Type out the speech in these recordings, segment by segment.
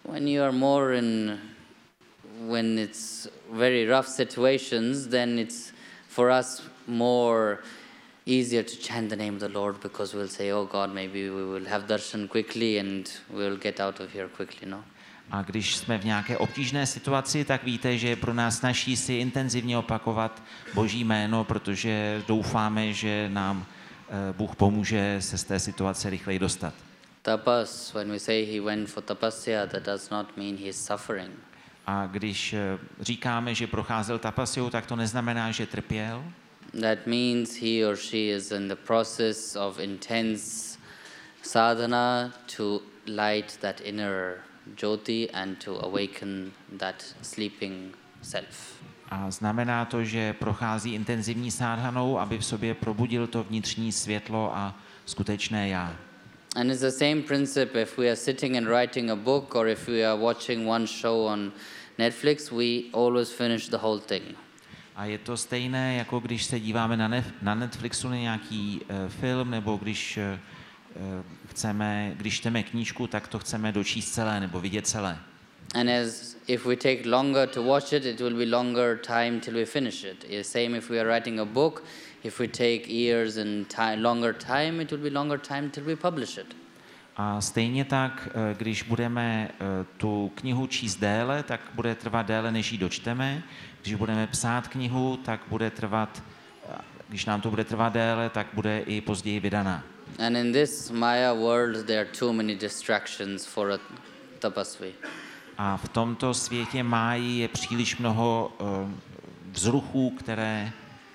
when you are more in, when it's very rough situations, then it's for us more easier to chant the name of the Lord, because we'll say, oh God, maybe we will have darshan quickly and we'll get out of here quickly, no? A když jsme v nějaké obtížné situaci, tak víte, že je pro nás snaží si intenzivně opakovat Boží jméno, protože doufáme, že nám Bůh pomůže se z té situace rychleji dostat. Tapas, when we say he went for tapasya, that does not mean he is suffering. A když říkáme, že procházel tapasjou, tak to neznamená, že trpěl. That means he or she is in the process of intense sadhana to light that inner jyoti and to awaken that sleeping self. A znamená to, že prochází intenzivní sádhanou, aby v sobě probudil to vnitřní světlo a skutečné já. And it's the same principle if we are sitting and writing a book, or if we are watching one show on Netflix, we always finish the whole thing. A je to stejné, jako když se díváme na Netflixu na nějaký film, nebo když čteme knížku, tak to chceme dočíst celé nebo vidět celé. And as if we take longer to watch it, it will be longer time till we finish it. It's same if we are writing a book, if we take years and longer time, it will be longer time till we publish it. A stejně tak, když budeme tu knihu číst déle, tak bude trvat déle, než ji dočteme. Když budeme psát knihu, tak bude trvat, když nám to bude trvat déle, tak bude i později vydaná. And in this Maya world, there are too many distractions for a tapasvi. A v tomto světě máji je příliš mnoho vzruchů, které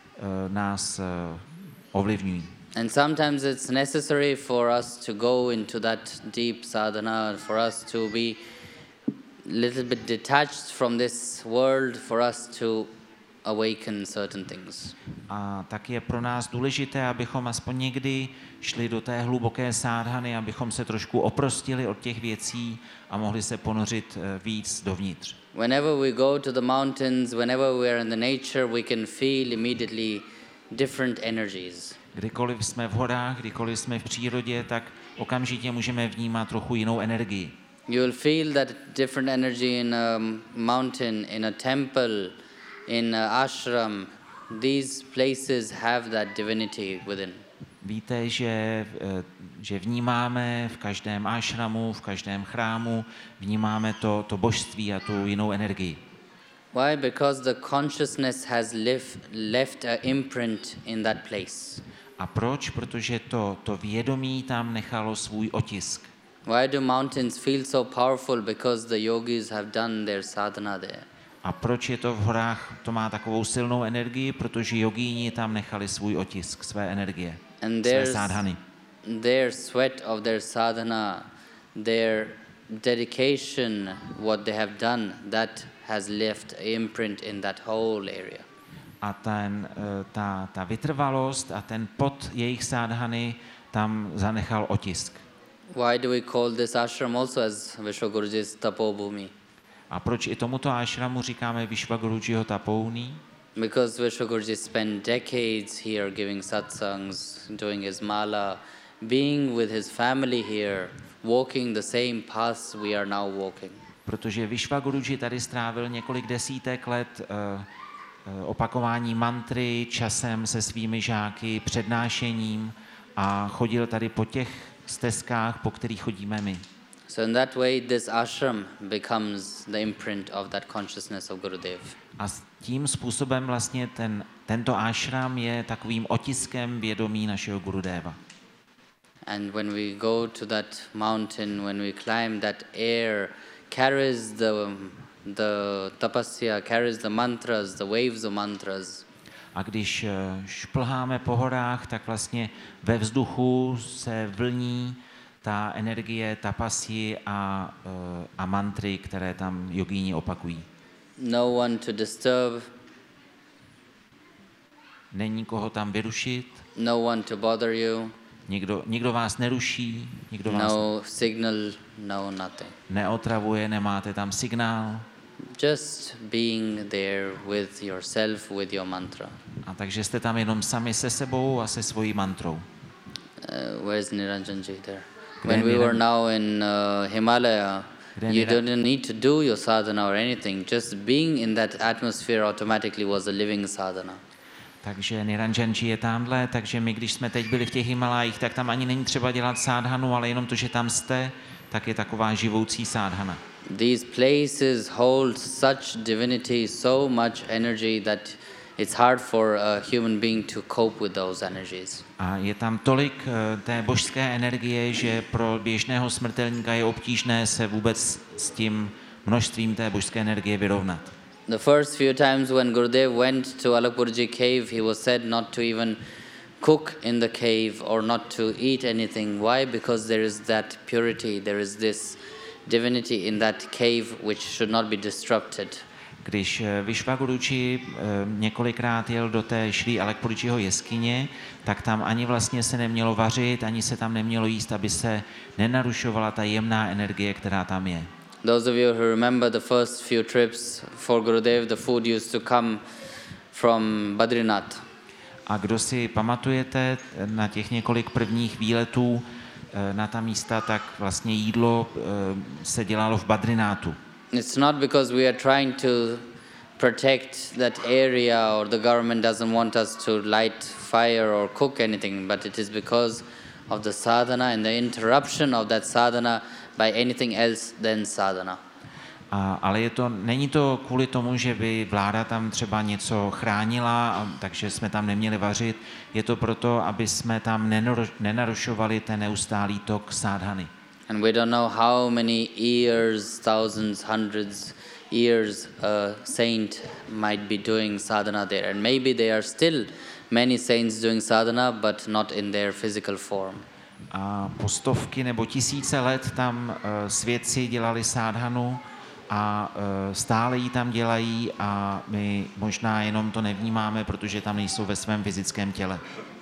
nás ovlivňují. And sometimes it's necessary for us to go into that deep sadhana, for us to be a little bit detached from this world, for us to awaken certain things. A tak je pro nás důležité, abychom aspoň někdy šli do té hluboké sádhany, abychom se trošku oprostili od těch věcí a mohli se ponořit víc dovnitř. Whenever we go to the mountains, whenever we are in the nature, we can feel immediately different energies. Kdykoliv jsme v horách, kdykoliv jsme v přírodě, tak okamžitě můžeme vnímat trochu jinou energii. You will feel that different energy in a mountain, in a temple, in a ashram. These places have that divinity within. Víte, že vnímáme v každém ashramu, v každém chrámu, vnímáme to božství a tu jinou energii. Why? Because the consciousness has left an imprint in that place. A proč? Protože to vědomí tam nechalo svůj otisk. Why do mountains feel so powerful? Because the yogis have done their sadhana there. A proč je to v horách, to má takovou silnou energii? Protože jogíni tam nechali svůj otisk, své energie, své sádhany. Their sweat of their sadhana, their dedication, what they have done, that has left an imprint in that whole area. A ta vytrvalost a ten pot jejich sádhany tam zanechal otisk. Why do we call this ashram also as Vishwaguruji's tapobhumi? A proč i tomuto ashramu říkáme Vishwagurujiho tapouni? Because Vishwaguruji spent decades here giving satsangs, doing his mala, being with his family here, walking the same paths we are now walking. Protože Vishwaguruji tady strávil několik desítek let opakování mantry, časem se svými žáky, přednášením a chodil tady po těch stezkách, po kterých chodíme my. So in that way, this ashram becomes the imprint of that consciousness of Gurudev. A tím způsobem vlastně tento ashram je takovým otiskem vědomí našeho Gurudeva. And when we go to that mountain, when we climb, that air carries the tapasya, carries the mantras, the waves of mantras. A když šplháme po horách, tak vlastně ve vzduchu se vlní ta energie tapasy a mantry, které tam jogíni opakují. No one to disturb. Není koho tam vyrušit. No one to bother you. Nikdo vás neruší, nikdo vás no signal, no nothing. Neotravuje, nemáte tam signál. Just being there with yourself, with your mantra. A takže jste tam jenom sami se sebou a se svojí mantrou. Where's Niranjanji there? When we were now in Himalaya, You didn't need to do your sadhana or anything. Just being in that atmosphere automatically was a living sadhana. Takže Niranjanji je tamhle, takže my, když jsme teď byli v těch Himalájích, tak tam ani není třeba dělat sádhanu, ale jenom to, že tam jste, tak je taková živoucí sádhana. These places hold such divinity, so much energy that it's hard for a human being to cope with those energies. A je tam tolik té božské energie, že pro běžného smrtelníka je obtížné se vůbec s tím množstvím té božské energie vyrovnat. The first few times when Gurudev went to Alakpurji cave, he was said not to even cook in the cave or not to eat anything. Why? Because there is that purity, there is this divinity in that cave which should not be disrupted. Když Vishvaguruji několikrát jel do té Šrí Alakpurjiho jeskyně, tak tam ani vlastně se nemělo vařit, ani se tam nemělo jíst, aby se nenarušovala ta jemná energie, která tam je. Those of you who remember the first few trips for Gurudev, the food used to come from Badrinath. A kdo si pamatujete na těch několik prvních výletů na ta místa, tak vlastně jídlo se dělalo v Badrinátu. It's not because we are trying to protect that area or the government doesn't want us to light fire or cook anything, but it is because of the sadhana and the interruption of that sadhana by anything else than sadhana. Ale není to kvůli tomu, že by vláda tam třeba něco chránila, takže jsme tam neměli vařit. Je to proto, aby jsme tam nenarušovali ten neustálý tok sadhany. And we don't know how many years, thousands, hundreds years a saint might be doing sadhana there. And maybe there are still many saints doing sadhana, but not in their physical form. A po stovky nebo tisíce let tam svědci dělali sádhanu a stále ji tam dělají a my možná jenom to nevnímáme, protože tam nejsou ve svém fyzickém těle.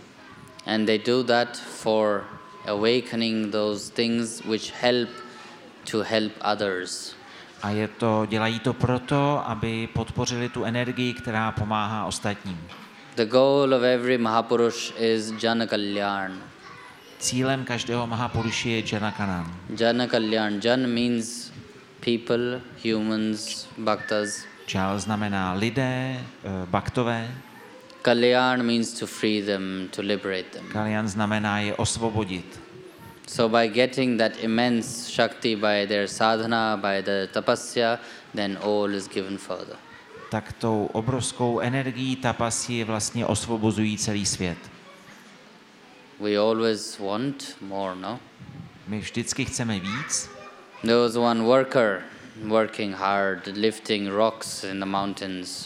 And they do that for awakening those things which help to help others. A dělají to proto, aby podpořili tu energii, která pomáhá ostatním. The goal of every Mahapurush is Jana Kalyan. Cílem každého Mahapuruši je Jana Kalyan. Jana Kalyan. Jan means people, humans, bhaktas. Jal znamená lidé, bhaktové. Kalyan means to free them, to liberate them. Kalyan znamená je osvobodit. So by getting that immense shakti by their sadhana, by the tapasya, then all is given further. Tak tou obrovskou energií tapasy vlastně osvobozují celý svět. We always want more, no? My vždycky chceme víc. There was one worker working hard, lifting rocks in the mountains.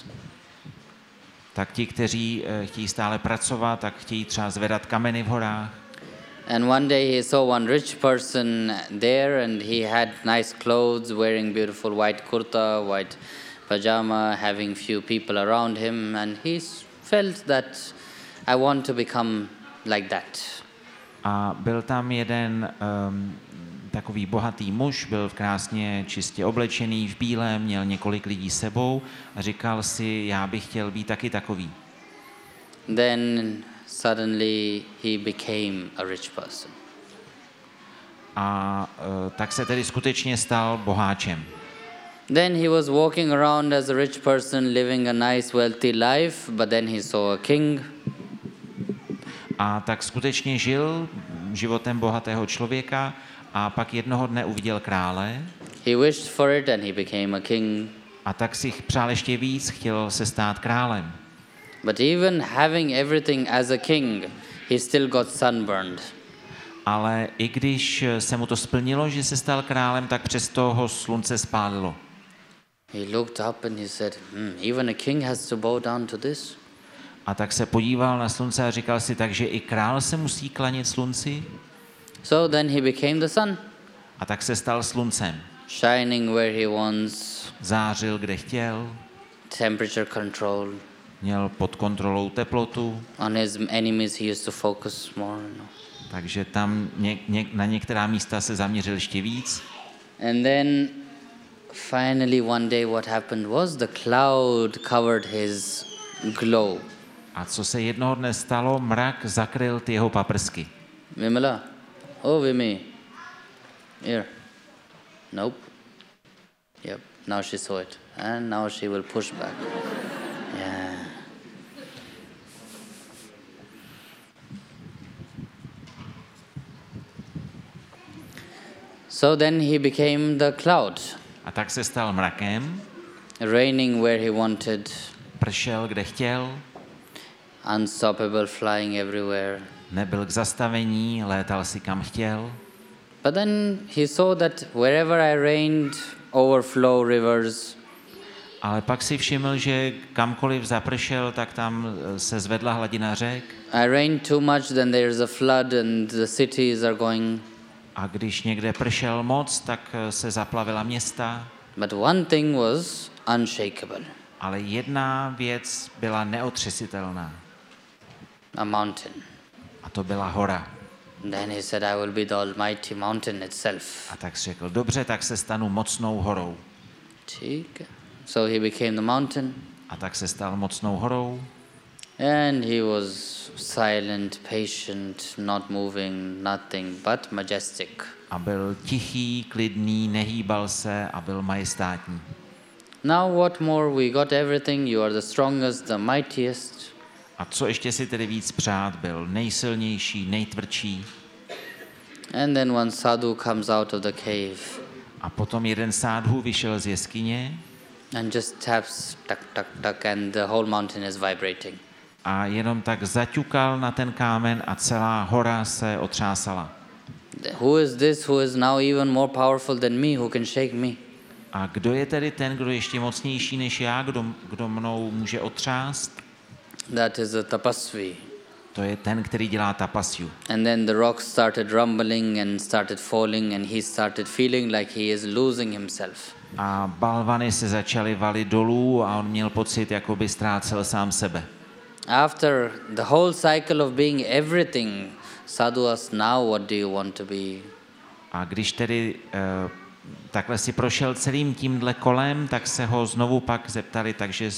Tak ti, kteří chtějí stále pracovat, tak chtějí třeba zvedat kameny v horách. And one day he saw one rich person there and he had nice clothes, wearing beautiful white kurta, white pajama, having few people around him, and he felt that I want to become like that. A byl tam jeden takový bohatý muž, byl krásně čistě oblečený v bílém, měl několik lidí s sebou a říkal si, já bych chtěl být taky takový. Then suddenly he became a rich person. A tak se tedy skutečně stal boháčem. Then he was walking around as a rich person, living a nice, wealthy life, but then he saw a king. A tak skutečně žil životem bohatého člověka a pak jednoho dne uviděl krále. He wished for it and he became a king. A tak si přál ještě víc, chtěl se stát králem. But even having everything as a king, he still got sunburned. Ale i když se mu to splnilo, že se stal králem, tak přesto ho slunce spálilo. He looked up and he said, even a king has to bow down to this? A tak se podíval na slunce a říkal si, takže i král se musí klanět slunci? So then he became the sun. A tak se stal sluncem. Shining where he wants. Zářil, kde chtěl. Temperature control. Měl pod kontrolou teplotu. On his enemies he used to focus more. Takže tam na některá místa se zaměřil ještě víc. And then finally one day what happened was the cloud covered his glow. A co se jednoho dne stalo, mrak zakryl ty jeho paprsky. Vimala, oh Vimi, here, nope. Yep, now she saw it. And now she will push back. Yeah. So then he became the cloud, A tak se stal mrakem, raining where he wanted, pršel kde chtěl, unstoppable, flying everywhere. nebyl k zastavení, létal si kam chtěl. But then he saw that wherever I rained, overflow rivers. Ale pak si všiml, že kamkoliv zapršel, tak tam se zvedla hladina řek. I rained too much, then there's a flood and the cities are going. A když někde pršel moc, tak se zaplavila města. But one thing was unshakable, Ale jedna věc byla neotřesitelná. a mountain. A to byla hora. Then he said, I will be the almighty mountain itself. A tak si řekl, dobře, tak se stanu mocnou horou. ठीक है. So he became the mountain, A tak se stal mocnou horou. and he was silent, patient, not moving, nothing, but majestic. A byl tichý, klidný, nehýbal se a byl majestátní. Now what more? We got everything. You are the strongest, the mightiest. A co ještě si tedy víc přát? Byl nejsilnější, nejtvrdší. And then one sadhu comes out of the cave A potom jeden sádhu vyšel z jeskyně and just taps, tuck, tuck, tuck, and the whole mountain is vibrating. a jenom tak zaťukal na ten kámen a celá hora se otřásala. Who is this who is now even more powerful than me, who can shake me? A kdo je tedy ten, kdo je ještě mocnější než já, kdo mnou může otřást? That is a tapasvi. To je ten, který dělá tapasju. And then the rocks started rumbling and started falling, and he started feeling like he is losing himself. A balvany se začaly valit dolů a on měl pocit, jako by ztrácel sám sebe. After the whole cycle of being everything, sadhu asked, now what do you want to be? A když tedy takhle si prošel celým tímhle kolem, tak se ho znovu pak zeptali, takže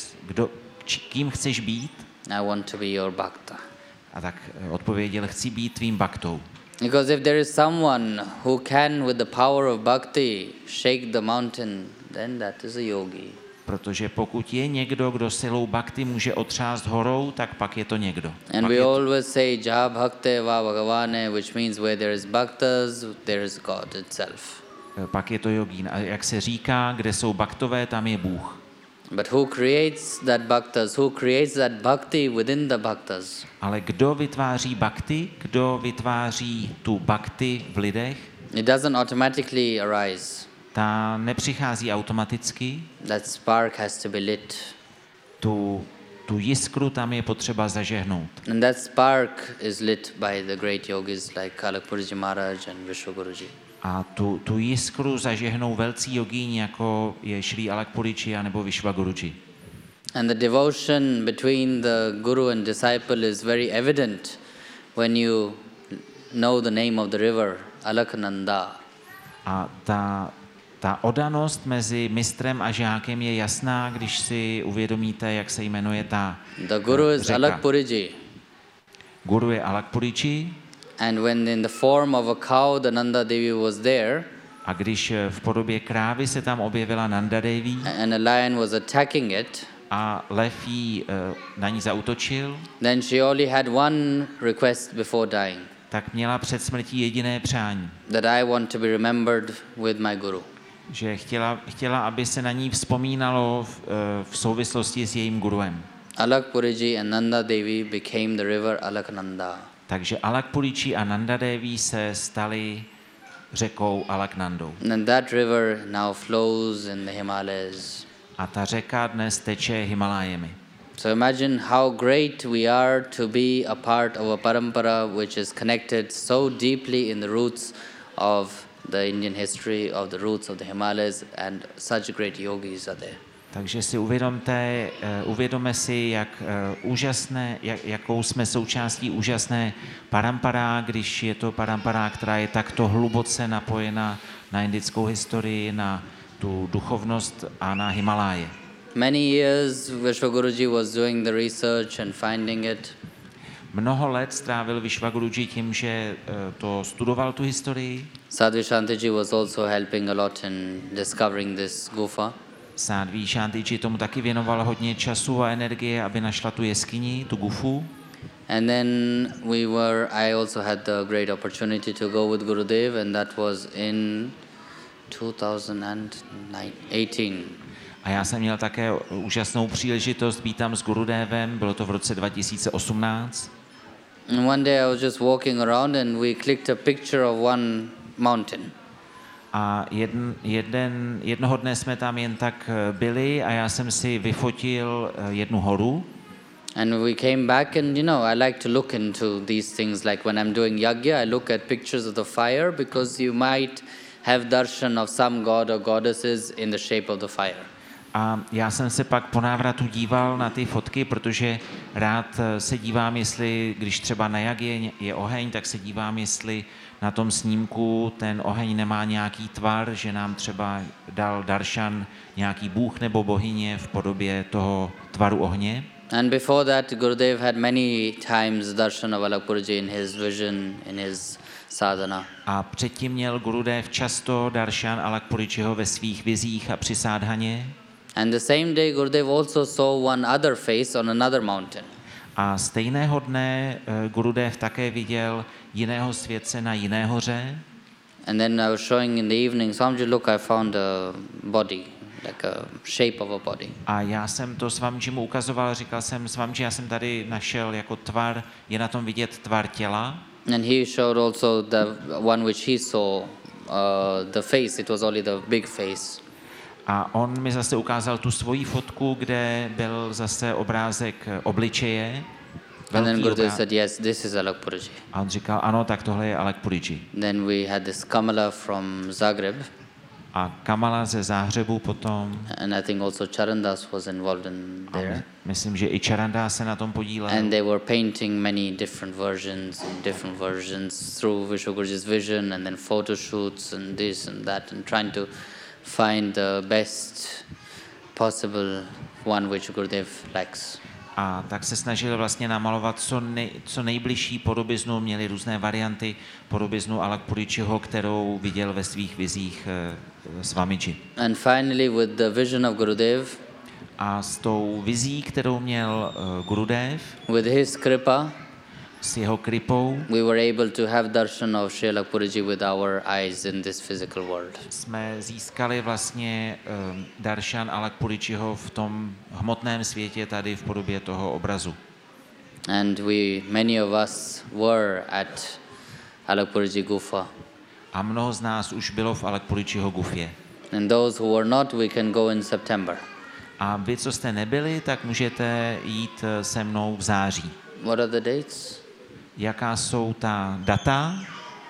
kým chceš být? I want to be your bhakta. A tak odpověděl, chci být tvým baktou. Because if there is someone who can, with the power of bhakti, shake the mountain, then that is a yogi. Protože pokud je někdo, kdo silou bakty může otřást horou, tak pak je to někdo. And we always say, Jaha bhakte va bhagavane, which means where there is bhaktas, there is God itself. Pak je to jogín. A jak se říká, kde jsou baktové, tam je Bůh. But who creates that bhaktas? Who creates that bhakti within the bhaktas? Ale kdo vytváří bakty? Kdo vytváří tu bakty v lidech? It doesn't automatically arise. Ta nepřichází automaticky. That spark has to be lit. Tu jiskru tam je potřeba zažehnout. And that spark is lit by the great yogis like Alakpurji Maharaj and Vishwaguruji. A tu jiskru zažehnou velcí jogíni, jako je Šrý Alakpuriči nebo Vishwaguruji. And the devotion between the guru and disciple is very evident when you know the name of the river, Alaknanda. A ta oddanost mezi mistrem a žákem je jasná, když si uvědomíte, jak se jmenuje ta The guru is řeka. Alakpuriji. Guru je Alakpuriči. And when in the form of a cow, the Nanda Devi was there, A když v podobě krávy se tam objevila Nanda Devi and a lion was attacking it, a lev jí na ní zaútočil, then she only had one request before dying, tak měla před smrtí jediné přání, that I want to be remembered with my guru. že chtěla, aby se na ní vzpomínalo v souvislosti s jejím guruem. Alakpuriji and Nanda Devi became the river Alaknanda. Takže Alakpuriči a Nanda Devi se stali řekou Alaknandou. And that river now flows in the Himalayas. A ta řeka dnes teče Himalájemi. So imagine how great we are to be a part of a parampara which is connected so deeply in the roots of the Indian history, of the roots of the Himalayas, and such great yogis are there. Takže si uvědomme si, jakou jsme součástí úžasné parampara, když je to parampara, která je takto hluboce napojena na indickou historii, na tu duchovnost a na Himaláje. Many years Vishwaguruji was doing the research and finding it. mnoho let strávil Vishvaguruji tím, že to studoval tu historii. Sadhvi Shantiji was also helping a lot in discovering this gufa. Sadhvi Shantiji tomu taky věnoval hodně času a energie, aby našla tu jeskyni, tu gufu. And then I also had the great opportunity to go with Gurudev, and that was in 2018. A já jsem měl také úžasnou příležitost být tam s Gurudevem, bylo to v roce 2018. And one day I was just walking around and we clicked a picture of one mountain. A jednoho dne jsme tam jen tak byli a já jsem si vyfotil jednu horu. And we came back and, I like to look into these things. Like when I'm doing yagya, I look at pictures of the fire because you might have darshan of some god or goddesses in the shape of the fire. A já jsem se pak po návratu díval na ty fotky, protože rád se dívám, jestli, když třeba na jagě je oheň, tak se dívám, jestli na tom snímku ten oheň nemá nějaký tvar, že nám třeba dal darshan nějaký bůh nebo bohyně v podobě toho tvaru ohně. And before that, Gurudev had many times darshan of Alak Puruji in his vision, in his sadhana. A předtím měl Gurudev často darshan Alak Purujiho ve svých vizích a při sádhaně. And the same day, Gurudev also saw one other face on another mountain. A stejného dne Gurudev také viděl jiného světce na jiné hoře. And then I was showing in the evening, Swamiji, look, I found a body, like a shape of a body. A já jsem to Swamijimu ukazoval, říkal jsem, Swamiji, já jsem tady našel jako tvar, je na tom vidět tvar těla. And he showed also the one which he saw, the face, it was only the big face. A on mi zase ukázal tu svoji fotku, kde byl zase obrázek obličeje. And then Gurudev said, yes, this is Alak Puruji. A on říkal, ano, tak tohle je Alak Puruji. Then we had this Kamala from Zagreb. A Kamala ze Záhřebu potom. And I think also Charandas was involved in there. Myslím, že i Charanda se na tom podílel. And they were painting many different versions through Vishwaguruji's vision, and then photo shoots and this and that, and trying to find the best possible one which Gurudev likes. A tak se snažili vlastně namalovat co nejbližší podobiznu, měli různé varianty podobiznu Alak Purujiho, kterou viděl ve svých vizích Swamiji. And finally with the vision of Gurudev, a s tou vizí, kterou měl Gurudev, with his kripa, s jeho kripou, we were able to have darshan of Sri Alak Puruji with our eyes in this physical world. jsme získali vlastně darshan Alak Purujiho v tom hmotném světě tady v podobě toho obrazu. And many of us were at Alak Puruji Gufa. A mnoho z nás už bylo v Alak Purujiho gufě. And those who were not, we can go in September. A vy, co jste nebyli, tak můžete jít se mnou v září. What are the dates? Jaká jsou ta data?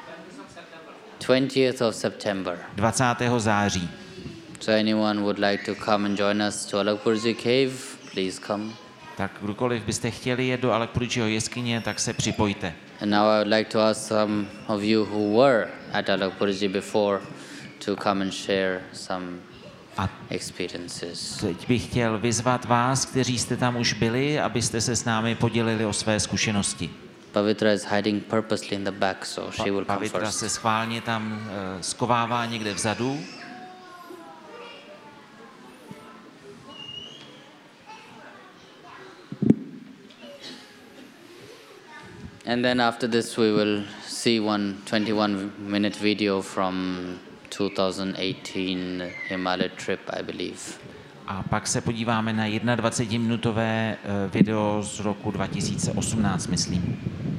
20th of September. 20. září. So anyone would like to come and join us to Alak Puruji cave, please come. Tak kdokoliv byste chtěli jet do Alak Purujiho jeskyně, tak se připojte. And now I would like to ask some of you who were at Alak Puruji before to come and share some experiences. Teď bych chtěl vyzvat vás, kteří jste tam už byli, abyste se s námi podělili o své zkušenosti. Pavitra is hiding purposely in the back, so she will come Pavitra first. se schválně tam skovává někde vzadu. And then after this we will see one 21-minute video from 2018 Himalaya trip, I believe. A pak se podíváme na 21-minutové video z roku 2018, myslím.